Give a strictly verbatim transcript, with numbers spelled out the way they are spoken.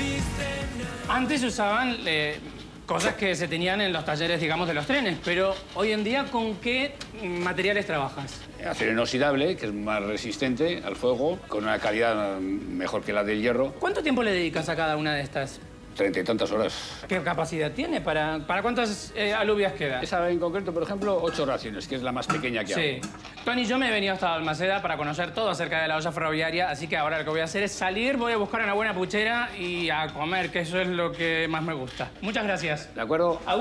Antes se usaban eh, cosas que se tenían en los talleres, digamos, de los trenes, pero hoy en día, ¿con qué materiales trabajas? Acero inoxidable, que es más resistente al fuego, con una calidad mejor que la del hierro. ¿Cuánto tiempo le dedicas a cada una de estas? Treinta y tantas horas. ¿Qué capacidad tiene? ¿Para, para cuántas eh, alubias queda? Esa en concreto, por ejemplo, ocho raciones, que es la más pequeña que Sí. hago. Tony y yo me he venido hasta Balmaceda para conocer todo acerca de la olla ferroviaria, así que ahora lo que voy a hacer es salir, voy a buscar una buena puchera y a comer, que eso es lo que más me gusta. Muchas gracias. ¿De acuerdo?